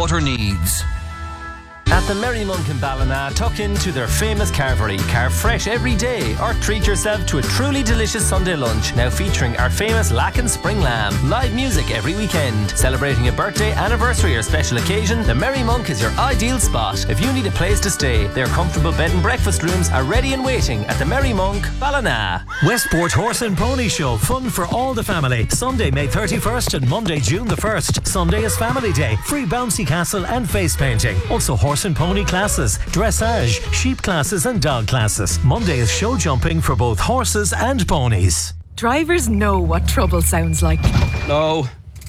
water needs. At the Merry Monk in Ballina, tuck into their famous carvery. Carve fresh every day or treat yourself to a truly delicious Sunday lunch, now featuring our famous Lacken Spring Lamb. Live music every weekend. Celebrating a birthday, anniversary or special occasion, the Merry Monk is your ideal spot. If you need a place to stay, their comfortable bed and breakfast rooms are ready and waiting at the Merry Monk, Ballina. Westport Horse and Pony Show, fun for all the family. Sunday, May 31st and Monday, June the 1st. Sunday is Family Day. Free bouncy castle and face painting. Also horse and pony classes, dressage, sheep classes and dog classes. Monday is show jumping for both horses and ponies. Drivers know what trouble sounds like. No.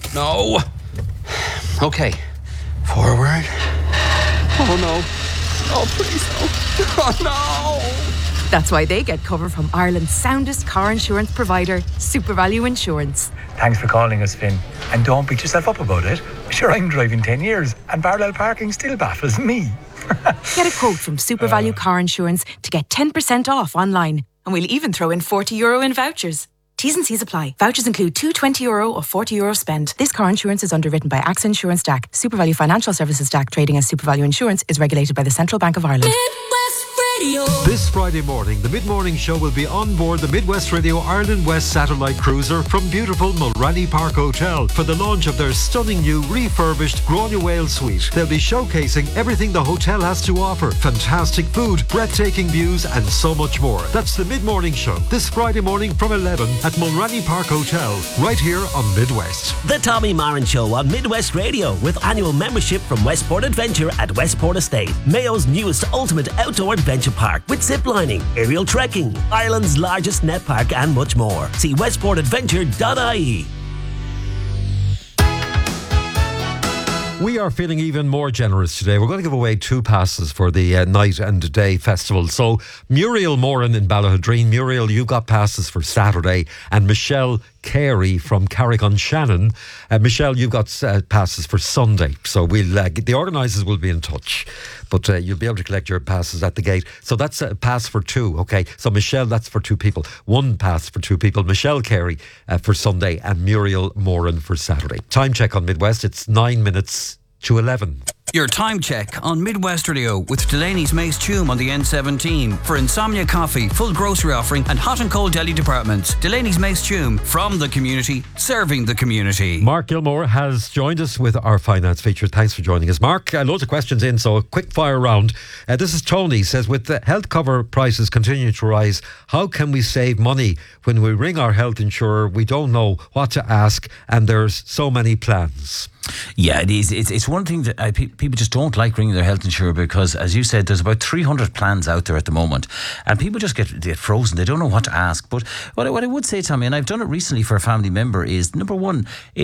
Okay. Forward. Oh no. Oh please no. Oh no. That's why they get cover from Ireland's soundest car insurance provider, SuperValue Insurance. Thanks for calling us, Finn. And don't beat yourself up about it. Sure, I'm driving 10 years and parallel parking still baffles me. Get a quote from SuperValue Car Insurance to get 10% off online. And we'll even throw in €40 in vouchers. T's and C's apply. Vouchers include two €20 or €40 spend. This car insurance is underwritten by AXA Insurance DAC. SuperValue Financial Services DAC, trading as SuperValue Insurance, is regulated by the Central Bank of Ireland. This Friday morning, the Mid-Morning Show will be on board the Midwest Radio Ireland West satellite cruiser from beautiful Mulranny Park Hotel for the launch of their stunning new refurbished Grania Whale suite. They'll be showcasing everything the hotel has to offer: fantastic food, breathtaking views and so much more. That's the Mid-Morning Show this Friday morning from 11 at Mulranny Park Hotel, right here on Midwest. The Tommy Marin Show on Midwest Radio, with annual membership from Westport Adventure at Westport Estate, Mayo's newest ultimate outdoor adventure park with ziplining, aerial trekking, Ireland's largest net park and much more. See westportadventure.ie. We are feeling even more generous today. We're going to give away 2 passes for the Night and Day Festival. So Muriel Moran in Ballahadreen. Muriel, you got passes for Saturday, and Michelle Carey from Carrick-on-Shannon. Michelle, you've got passes for Sunday. So we'll the organisers will be in touch, but you'll be able to collect your passes at the gate. So that's a pass for 2. Okay, so Michelle, that's for 2 people. 1 pass for 2 people. Michelle Carey for Sunday and Muriel Moran for Saturday. Time check on Midwest. It's 9 minutes to 11. Your time check on Midwest Radio with Delaney's Mace Tume on the N17 for Insomnia Coffee, full grocery offering and hot and cold deli departments. Delaney's Mace Tume, from the community, serving the community. Mark Gilmore has joined us with our finance feature. Thanks for joining us, Mark. Loads of questions in, so a quick fire round. This is Tony, says, with the health cover prices continuing to rise, how can we save money when we ring our health insurer? We don't know what to ask and there's so many plans. Yeah, it is. It's one thing that people just don't like ringing their health insurer because, as you said, there's about 300 plans out there at the moment, and people just get frozen. They don't know what to ask. But what I would say, Tommy, and I've done it recently for a family member, is number one,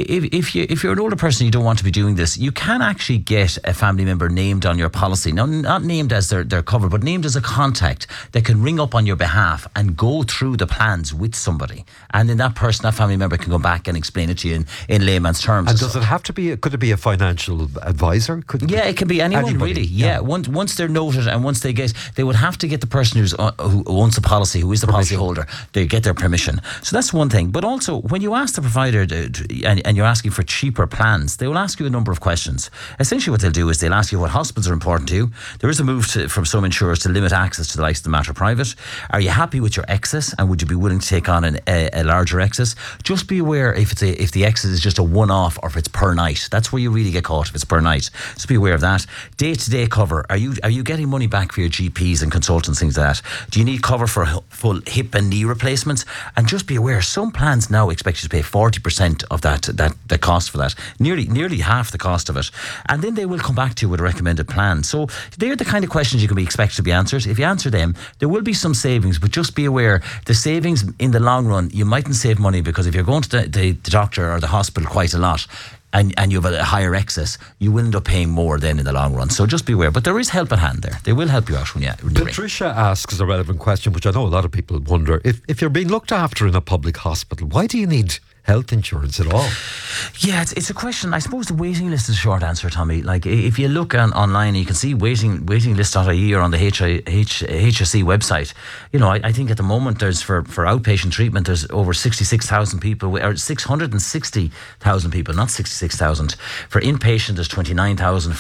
if you're an older person, you don't want to be doing this, you can actually get a family member named on your policy. Now, not named as their cover, but named as a contact that can ring up on your behalf and go through the plans with somebody, and then that family member can go back and explain it to you in layman's terms. And does it have to be? Could it be a financial advisor? It can be anyone really. Yeah. Once they're noted and once they would have to get the person who owns the policy, who is the policy holder, they get their permission. So that's one thing. But also, when you ask the provider and you're asking for cheaper plans, they will ask you a number of questions. Essentially, what they'll do is they'll ask you what hospitals are important to you. There is a move from some insurers to limit access to the likes of the Mater Private. Are you happy with your excess, and would you be willing to take on a larger excess? Just be aware if the excess is just a one-off or if it's per night. That's where you really get caught if it's per night. Just be aware of that. Day-to-day cover. Are you getting money back for your GPs and consultants, things like that? Do you need cover for full hip and knee replacements? And just be aware, some plans now expect you to pay 40% of the cost for that. Nearly half the cost of it. And then they will come back to you with a recommended plan. So they're the kind of questions you can be expected to be answered. If you answer them, there will be some savings, but just be aware, the savings in the long run, you mightn't save money, because if you're going to the doctor or the hospital quite a lot, and you have a higher excess, you will end up paying more then in the long run. So just beware. But there is help at hand there. They will help you out when you Patricia asks a relevant question, which I know a lot of people wonder. If you're being looked after in a public hospital, why do you need health insurance at all? Yeah, it's a question. I suppose the waiting list is a short answer, Tommy. Like, if you look online, you can see waitinglist.ie or on the HSE website. You know, I think at the moment there's for outpatient treatment, there's over 66,000 people, or 660,000 people, not 66,000. For inpatient, there's 29,000.